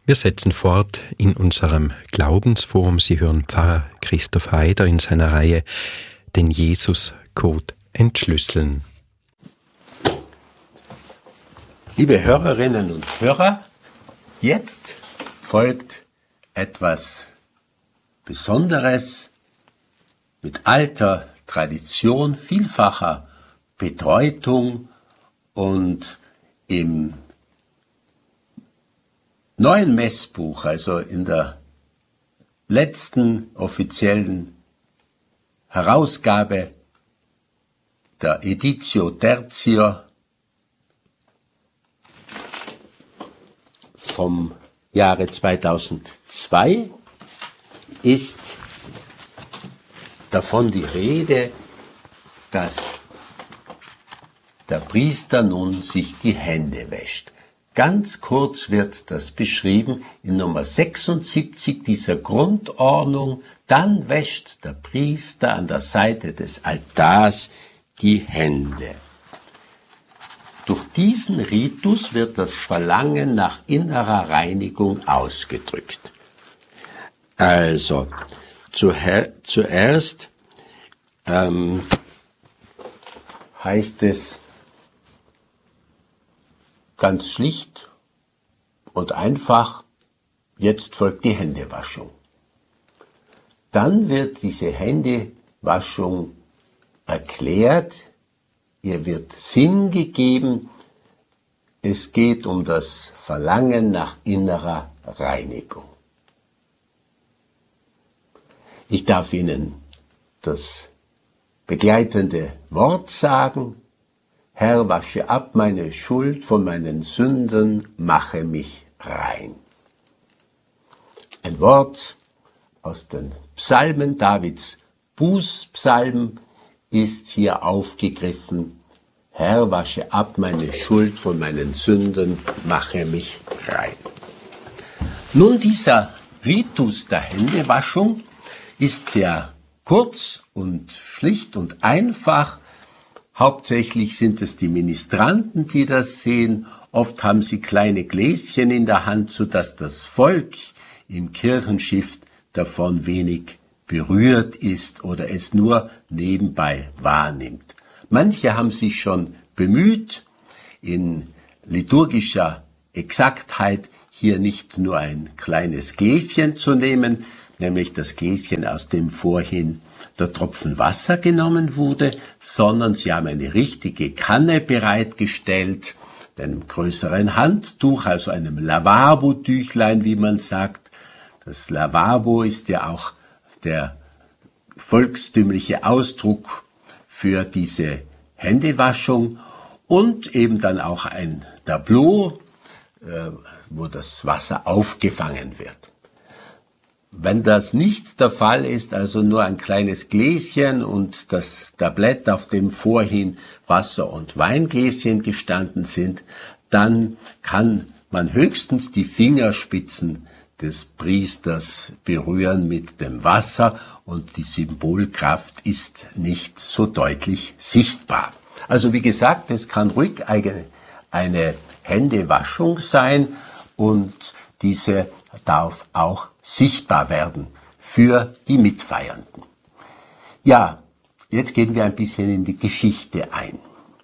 Wir setzen fort in unserem Glaubensforum. Sie hören Pfarrer Christoph Haider in seiner Reihe Den Jesus-Code entschlüsseln. Liebe Hörerinnen und Hörer, jetzt folgt etwas Besonderes mit alter Tradition, vielfacher Bedeutung und im neuen Messbuch, also in der letzten offiziellen Herausgabe der Editio Tertior vom Jahre 2002 ist davon die Rede, dass der Priester nun sich die Hände wäscht. Ganz kurz wird das beschrieben in Nummer 76 dieser Grundordnung. Dann wäscht der Priester an der Seite des Altars die Hände. Durch diesen Ritus wird das Verlangen nach innerer Reinigung ausgedrückt. Also, zuerst heißt es ganz schlicht und einfach, jetzt folgt die Händewaschung. Dann wird diese Händewaschung erklärt, ihr wird Sinn gegeben, es geht um das Verlangen nach innerer Reinigung. Ich darf Ihnen das begleitende Wort sagen: Herr, wasche ab meine Schuld, von meinen Sünden mache mich rein. Ein Wort aus den Psalmen, Davids Bußpsalm, ist hier aufgegriffen. Herr, wasche ab meine Schuld, von meinen Sünden mache mich rein. Nun, dieser Ritus der Händewaschung ist sehr kurz und schlicht und einfach. Hauptsächlich sind es die Ministranten, die das sehen. Oft haben sie kleine Gläschen in der Hand, sodass das Volk im Kirchenschiff davon wenig berührt ist oder es nur nebenbei wahrnimmt. Manche haben sich schon bemüht, in liturgischer Exaktheit hier nicht nur ein kleines Gläschen zu nehmen, nämlich das Gläschen, aus dem vorhin der Tropfen Wasser genommen wurde, sondern sie haben eine richtige Kanne bereitgestellt, mit einem größeren Handtuch, also einem Lavabotüchlein, wie man sagt. Das Lavabo ist ja auch der volkstümliche Ausdruck für diese Händewaschung und eben dann auch ein Tableau, wo das Wasser aufgefangen wird. Wenn das nicht der Fall ist, also nur ein kleines Gläschen und das Tablett, auf dem vorhin Wasser- und Weingläschen gestanden sind, dann kann man höchstens die Fingerspitzen des Priesters berühren mit dem Wasser und die Symbolkraft ist nicht so deutlich sichtbar. Also wie gesagt, es kann ruhig eine Händewaschung sein und diese darf auch sichtbar werden für die Mitfeiernden. Ja, jetzt gehen wir ein bisschen in die Geschichte ein.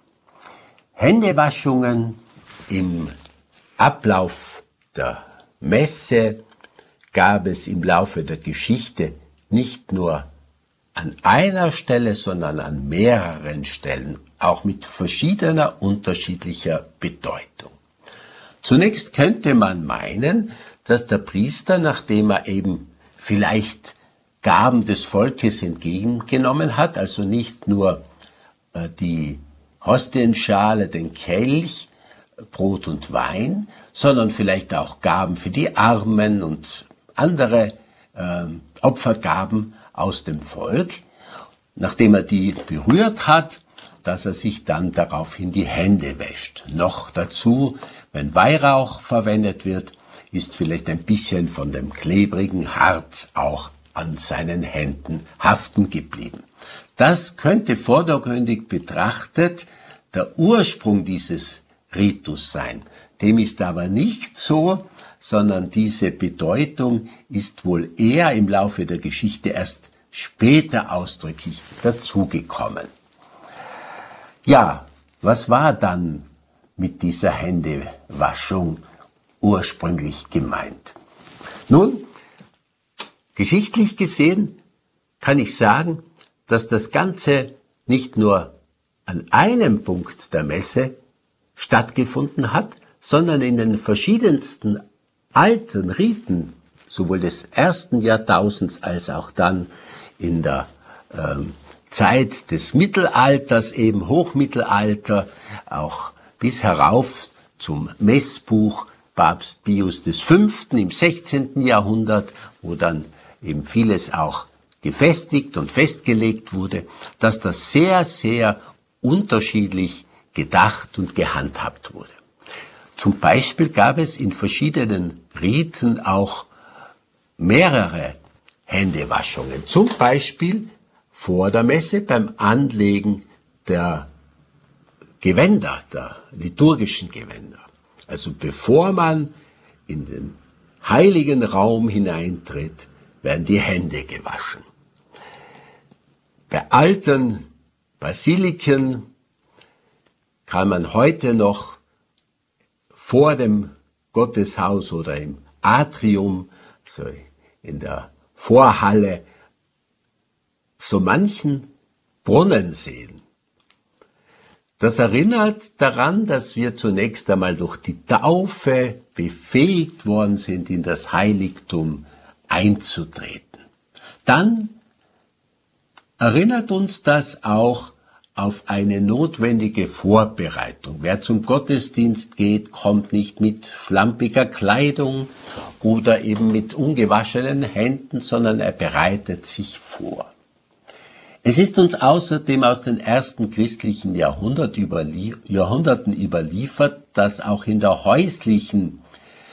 Händewaschungen im Ablauf der Messe gab es im Laufe der Geschichte nicht nur an einer Stelle, sondern an mehreren Stellen, auch mit verschiedener unterschiedlicher Bedeutung. Zunächst könnte man meinen, dass der Priester, nachdem er eben vielleicht Gaben des Volkes entgegengenommen hat, also nicht nur die Hostienschale, den Kelch, Brot und Wein, sondern vielleicht auch Gaben für die Armen und andere Opfergaben aus dem Volk, nachdem er die berührt hat, dass er sich dann daraufhin die Hände wäscht. Noch dazu, wenn Weihrauch verwendet wird, ist vielleicht ein bisschen von dem klebrigen Harz auch an seinen Händen haften geblieben. Das könnte vordergründig betrachtet der Ursprung dieses Ritus sein. Dem ist aber nicht so, sondern diese Bedeutung ist wohl eher im Laufe der Geschichte erst später ausdrücklich dazugekommen. Ja, was war dann mit dieser Händewaschung ursprünglich gemeint? Nun, geschichtlich gesehen kann ich sagen, dass das Ganze nicht nur an einem Punkt der Messe stattgefunden hat, sondern in den verschiedensten alten Riten, sowohl des ersten Jahrtausends als auch dann in der Zeit des Mittelalters, eben Hochmittelalter, auch bis herauf zum Messbuch Papst Pius V. im 16. Jahrhundert, wo dann eben vieles auch gefestigt und festgelegt wurde, dass das sehr, sehr unterschiedlich gedacht und gehandhabt wurde. Zum Beispiel gab es in verschiedenen Riten auch mehrere Händewaschungen. Zum Beispiel vor der Messe beim Anlegen der Gewänder, der liturgischen Gewänder. Also bevor man in den heiligen Raum hineintritt, werden die Hände gewaschen. Bei alten Basiliken kann man heute noch vor dem Gotteshaus oder im Atrium, so in der Vorhalle, so manchen Brunnen sehen. Das erinnert daran, dass wir zunächst einmal durch die Taufe befähigt worden sind, in das Heiligtum einzutreten. Dann erinnert uns das auch auf eine notwendige Vorbereitung. Wer zum Gottesdienst geht, kommt nicht mit schlampiger Kleidung oder eben mit ungewaschenen Händen, sondern er bereitet sich vor. Es ist uns außerdem aus den ersten christlichen Jahrhunderten überliefert, dass auch in der häuslichen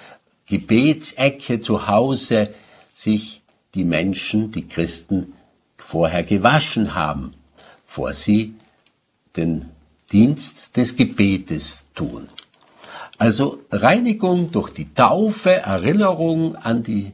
Gebetsecke zu Hause sich die Menschen, die Christen, vorher gewaschen haben, bevor sie den Dienst des Gebetes tun. Also Reinigung durch die Taufe, Erinnerung an die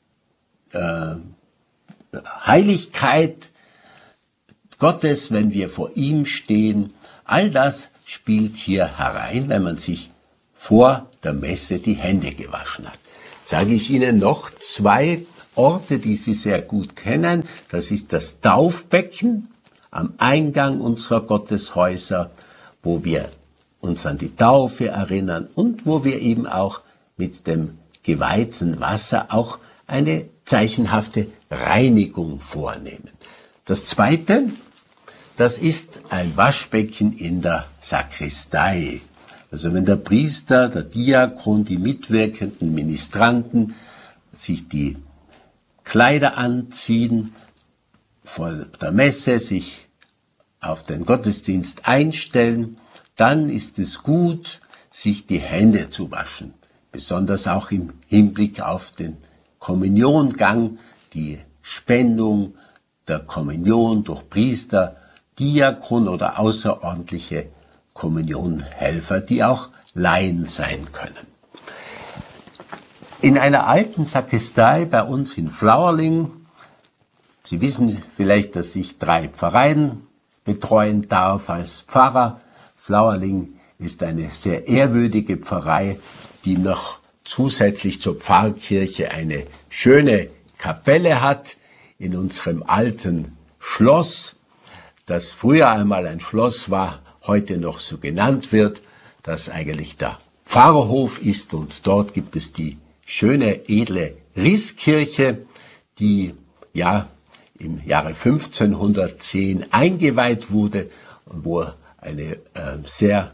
Heiligkeit Gottes, wenn wir vor ihm stehen, all das spielt hier herein, wenn man sich vor der Messe die Hände gewaschen hat. Jetzt sage ich Ihnen noch zwei Orte, die Sie sehr gut kennen. Das ist das Taufbecken am Eingang unserer Gotteshäuser, wo wir uns an die Taufe erinnern und wo wir eben auch mit dem geweihten Wasser auch eine zeichenhafte Reinigung vornehmen. Das zweite, das ist ein Waschbecken in der Sakristei. Also wenn der Priester, der Diakon, die mitwirkenden Ministranten sich die Kleider anziehen, vor der Messe sich auf den Gottesdienst einstellen, dann ist es gut, sich die Hände zu waschen. Besonders auch im Hinblick auf den Kommuniongang, die Spendung der Kommunion durch Priester, Diakon oder außerordentliche Kommunionhelfer, die auch Laien sein können. In einer alten Sakristei bei uns in Flauerling, Sie wissen vielleicht, dass ich 3 Pfarreien betreuen darf als Pfarrer. Flauerling ist eine sehr ehrwürdige Pfarrei, die noch zusätzlich zur Pfarrkirche eine schöne Kapelle hat in unserem alten Schloss, das früher einmal ein Schloss war, heute noch so genannt wird, das eigentlich der Pfarrhof ist, und dort gibt es die schöne, edle Risskirche, die ja im Jahre 1510 eingeweiht wurde und wo eine sehr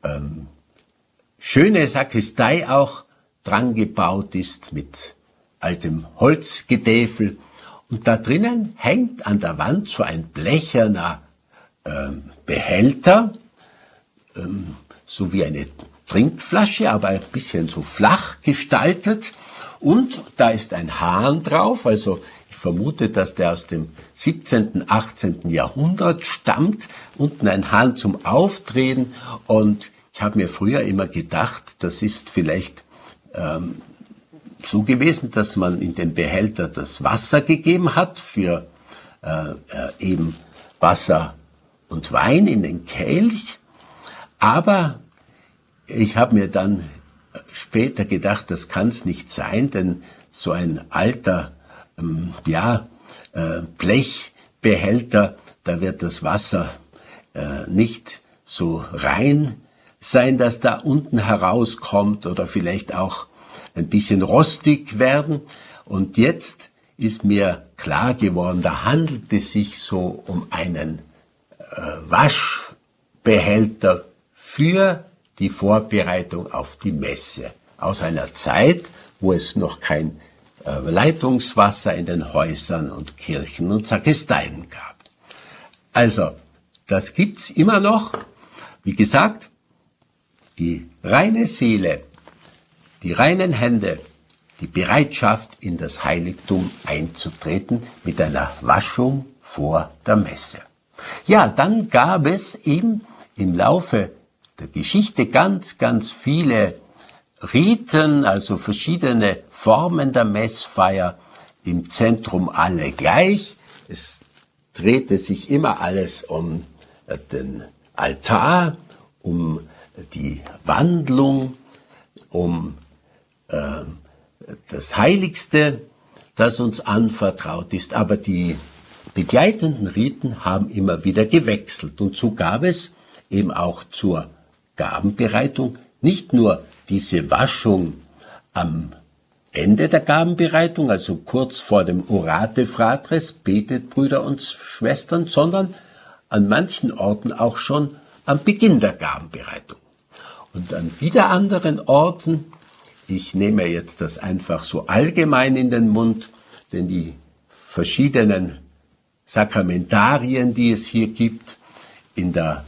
schöne Sakristei auch dran gebaut ist mit altem Holzgedäfel. Und da drinnen hängt an der Wand so ein blecherner Behälter, so wie eine Trinkflasche, aber ein bisschen so flach gestaltet. Und da ist ein Hahn drauf, also ich vermute, dass der aus dem 17., 18. Jahrhundert stammt. Unten ein Hahn zum Aufdrehen und Ich habe mir früher immer gedacht, das ist vielleicht so gewesen, dass man in den Behälter das Wasser gegeben hat für eben Wasser und Wein in den Kelch. Aber ich habe mir dann später gedacht, das kann es nicht sein, denn so ein alter Blechbehälter, da wird das Wasser nicht so rein sein, dass da unten herauskommt oder vielleicht auch ein bisschen rostig werden. Und jetzt ist mir klar geworden, da handelt es sich so um einen Waschbehälter für die Vorbereitung auf die Messe. Aus einer Zeit, wo es noch kein Leitungswasser in den Häusern und Kirchen und Sakristeien gab. Also, das gibt's immer noch. Wie gesagt, die reine Seele, die reinen Hände, die Bereitschaft, in das Heiligtum einzutreten mit einer Waschung vor der Messe. Ja, dann gab es eben im Laufe der Geschichte ganz, ganz viele Riten, also verschiedene Formen der Messfeier, im Zentrum alle gleich. Es drehte sich immer alles um den Altar, um die Wandlung, um das Heiligste, das uns anvertraut ist. Aber die begleitenden Riten haben immer wieder gewechselt. Und so gab es eben auch zur Gabenbereitung nicht nur diese Waschung am Ende der Gabenbereitung, also kurz vor dem Orate Fratres, betet Brüder und Schwestern, sondern an manchen Orten auch schon am Beginn der Gabenbereitung. Und an wieder anderen Orten, ich nehme jetzt das einfach so allgemein in den Mund, denn die verschiedenen Sakramentarien, die es hier gibt, in der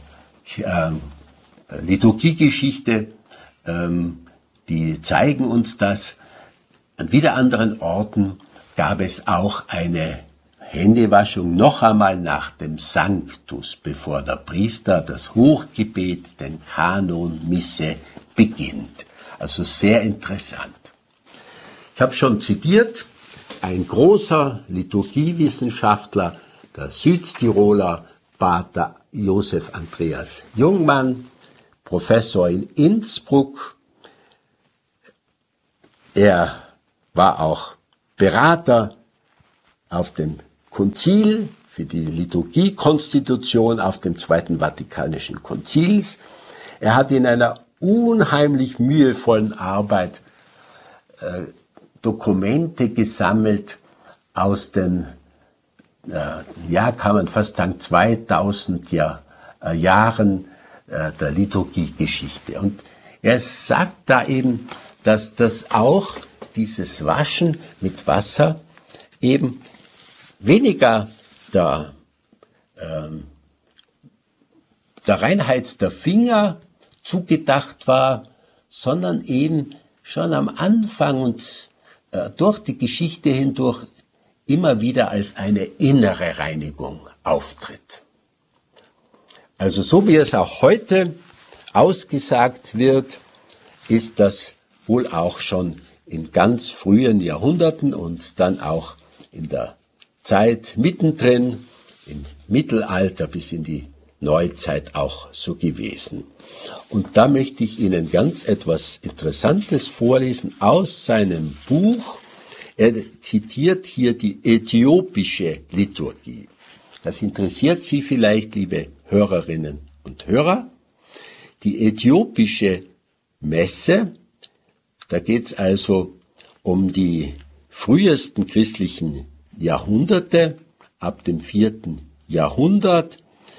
Liturgiegeschichte, die zeigen uns das. An wieder anderen Orten gab es auch eine Händewaschung noch einmal nach dem Sanctus, bevor der Priester das Hochgebet, den Kanon Misse, beginnt. Also sehr interessant. Ich habe schon zitiert, ein großer Liturgiewissenschaftler, der Südtiroler Pater Josef Andreas Jungmann, Professor in Innsbruck. Er war auch Berater auf dem Konzil für die Liturgiekonstitution auf dem Zweiten Vatikanischen Konzils. Er hat in einer unheimlich mühevollen Arbeit Dokumente gesammelt aus den, kann man fast sagen, 2000 Jahren der Liturgiegeschichte. Und er sagt da eben, dass das auch, dieses Waschen mit Wasser, eben weniger der Reinheit der Finger zugedacht war, sondern eben schon am Anfang und durch die Geschichte hindurch immer wieder als eine innere Reinigung auftritt. Also so wie es auch heute ausgesagt wird, ist das wohl auch schon in ganz frühen Jahrhunderten und dann auch in der Zeit mittendrin, im Mittelalter bis in die Neuzeit auch so gewesen. Und da möchte ich Ihnen ganz etwas Interessantes vorlesen aus seinem Buch. Er zitiert hier die äthiopische Liturgie. Das interessiert Sie vielleicht, liebe Hörerinnen und Hörer. Die äthiopische Messe, da geht es also um die frühesten christlichen Jahrhunderte, ab dem 4. Jahrhundert.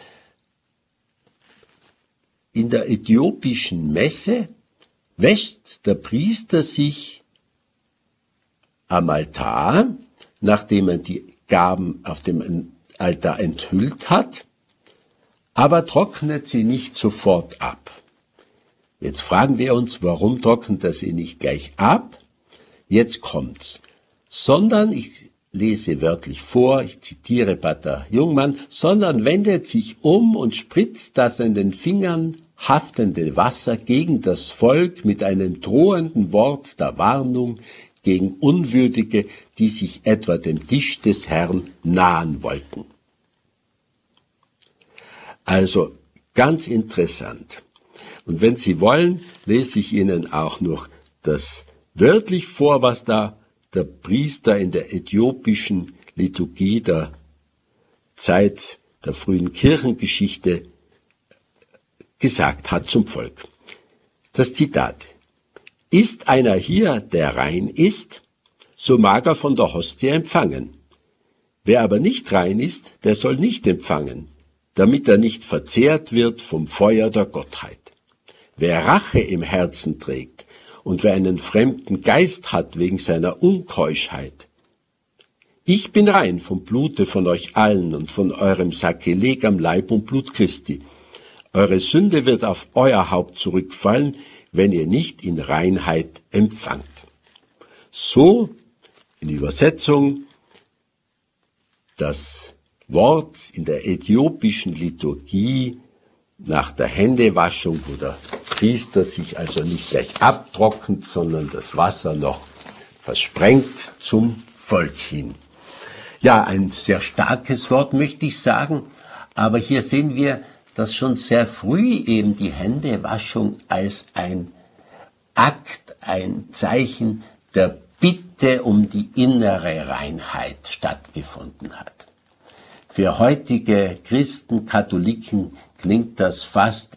In der äthiopischen Messe wäscht der Priester sich am Altar, nachdem er die Gaben auf dem Altar enthüllt hat, aber trocknet sie nicht sofort ab. Jetzt fragen wir uns, warum trocknet er sie nicht gleich ab? Jetzt kommt's. Sondern, ich lese wörtlich vor, ich zitiere Pater Jungmann, sondern wendet sich um und spritzt das an den Fingern haftende Wasser gegen das Volk mit einem drohenden Wort der Warnung gegen Unwürdige, die sich etwa dem Tisch des Herrn nahen wollten. Also ganz interessant. Und wenn Sie wollen, lese ich Ihnen auch noch das wörtlich vor, was da der Priester in der äthiopischen Liturgie der Zeit der frühen Kirchengeschichte gesagt hat zum Volk. Das Zitat: Ist einer hier, der rein ist, so mag er von der Hostie empfangen. Wer aber nicht rein ist, der soll nicht empfangen, damit er nicht verzehrt wird vom Feuer der Gottheit. Wer Rache im Herzen trägt und wer einen fremden Geist hat wegen seiner Unkeuschheit. Ich bin rein vom Blute von euch allen und von eurem Sakrileg am Leib und Blut Christi. Eure Sünde wird auf euer Haupt zurückfallen, wenn ihr nicht in Reinheit empfangt. So in Übersetzung das Wort in der äthiopischen Liturgie nach der Händewaschung, wo der Priester sich also nicht gleich abtrocknet, sondern das Wasser noch versprengt zum Volk hin. Ja, ein sehr starkes Wort, möchte ich sagen, aber hier sehen wir, dass schon sehr früh eben die Händewaschung als ein Akt, ein Zeichen der Bitte um die innere Reinheit stattgefunden hat. Für heutige Christen, Katholiken klingt das fast,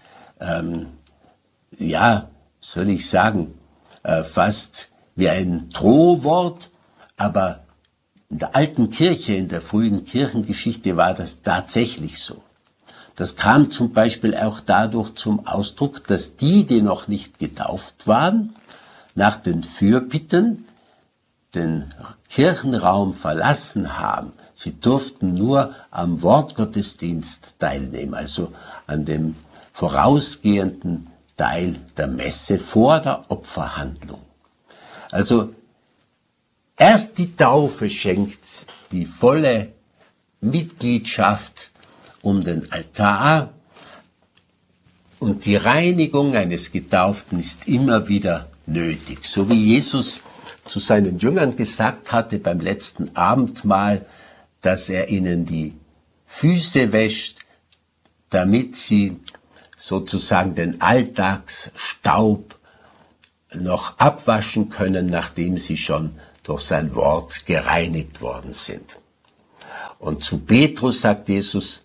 fast wie ein Drohwort, aber in der alten Kirche, in der frühen Kirchengeschichte war das tatsächlich so. Das kam zum Beispiel auch dadurch zum Ausdruck, dass die noch nicht getauft waren, nach den Fürbitten den Kirchenraum verlassen haben. Sie durften nur am Wortgottesdienst teilnehmen, also an dem vorausgehenden Teil der Messe vor der Opferhandlung. Also erst die Taufe schenkt die volle Mitgliedschaft um den Altar und die Reinigung eines Getauften ist immer wieder nötig. So wie Jesus zu seinen Jüngern gesagt hatte beim letzten Abendmahl, dass er ihnen die Füße wäscht, damit sie sozusagen den Alltagsstaub noch abwaschen können, nachdem sie schon durch sein Wort gereinigt worden sind. Und zu Petrus sagt Jesus,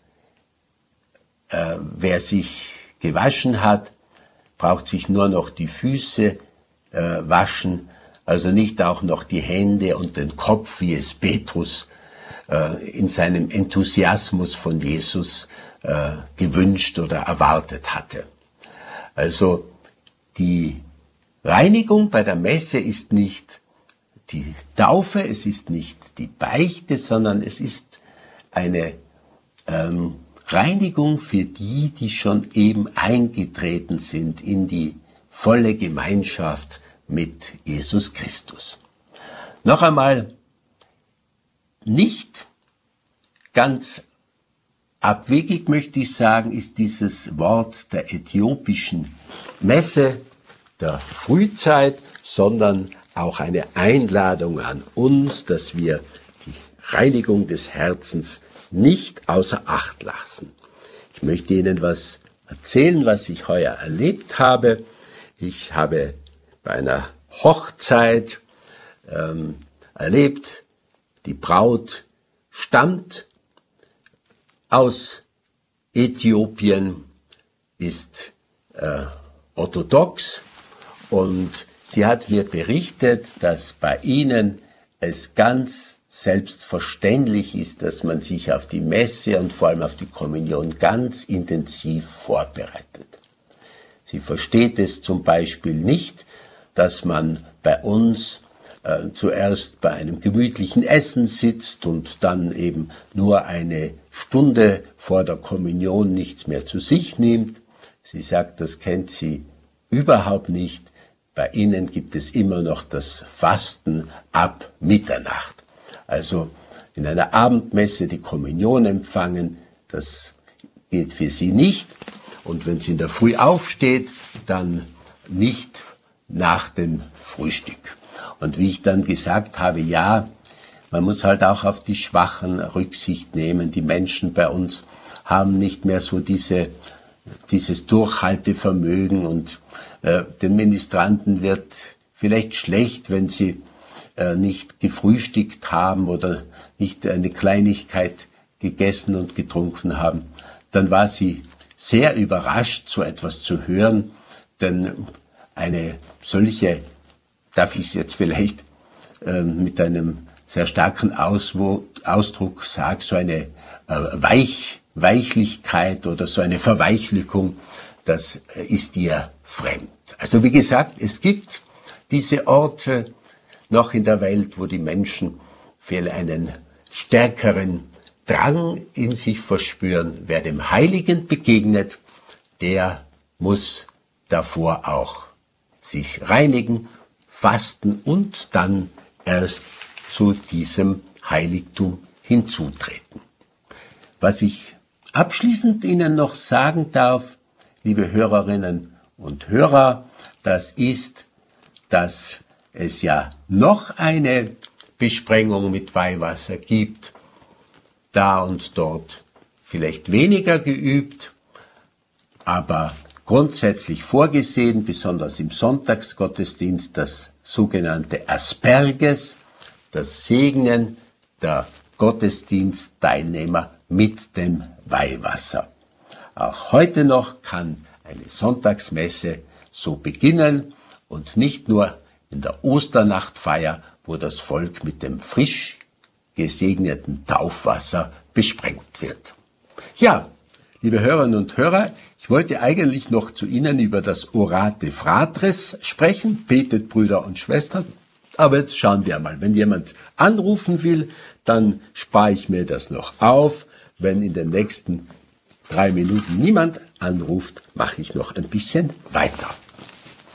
wer sich gewaschen hat, braucht sich nur noch die Füße waschen, also nicht auch noch die Hände und den Kopf, wie es Petrus in seinem Enthusiasmus von Jesus gewünscht oder erwartet hatte. Also die Reinigung bei der Messe ist nicht die Taufe, es ist nicht die Beichte, sondern es ist eine Reinigung für die, die schon eben eingetreten sind in die volle Gemeinschaft mit Jesus Christus. Noch einmal, nicht ganz abwegig, möchte ich sagen, ist dieses Wort der äthiopischen Messe der Frühzeit, sondern auch eine Einladung an uns, dass wir die Reinigung des Herzens nicht außer Acht lassen. Ich möchte Ihnen was erzählen, was ich heuer erlebt habe. Ich habe bei einer Hochzeit erlebt, die Braut stammt aus Äthiopien, ist orthodox und sie hat mir berichtet, dass bei ihnen es ganz selbstverständlich ist, dass man sich auf die Messe und vor allem auf die Kommunion ganz intensiv vorbereitet. Sie versteht es zum Beispiel nicht, dass man bei uns zuerst bei einem gemütlichen Essen sitzt und dann eben nur eine Stunde vor der Kommunion nichts mehr zu sich nimmt. Sie sagt, das kennt sie überhaupt nicht. Bei ihnen gibt es immer noch das Fasten ab Mitternacht. Also in einer Abendmesse die Kommunion empfangen, das geht für sie nicht. Und wenn sie in der Früh aufsteht, dann nicht nach dem Frühstück. Und wie ich dann gesagt habe, ja, man muss halt auch auf die Schwachen Rücksicht nehmen. Die Menschen bei uns haben nicht mehr so dieses Durchhaltevermögen und den Ministranten wird vielleicht schlecht, wenn sie nicht gefrühstückt haben oder nicht eine Kleinigkeit gegessen und getrunken haben. Dann war sie sehr überrascht, so etwas zu hören, denn eine solche, darf ich es jetzt vielleicht mit einem sehr starken Ausdruck sagen, so eine Weichlichkeit oder so eine Verweichlichung, das ist ihr fremd. Also wie gesagt, es gibt diese Orte noch in der Welt, wo die Menschen für einen stärkeren Drang in sich verspüren. Wer dem Heiligen begegnet, der muss davor auch sich reinigen, fasten und dann erst zu diesem Heiligtum hinzutreten. Was ich abschließend Ihnen noch sagen darf, liebe Hörerinnen und Hörer, das ist, dass es ja noch eine Besprengung mit Weihwasser gibt, da und dort vielleicht weniger geübt, aber grundsätzlich vorgesehen, besonders im Sonntagsgottesdienst, das sogenannte Asperges, das Segnen der Gottesdienstteilnehmer mit dem Weihwasser. Auch heute noch kann eine Sonntagsmesse so beginnen und nicht nur in der Osternachtfeier, wo das Volk mit dem frisch gesegneten Taufwasser besprengt wird. Ja, liebe Hörerinnen und Hörer, ich wollte eigentlich noch zu Ihnen über das Orate Fratres sprechen, betet Brüder und Schwestern, aber jetzt schauen wir mal, wenn jemand anrufen will, dann spare ich mir das noch auf. Wenn in den nächsten 3 Minuten niemand anruft, mache ich noch ein bisschen weiter.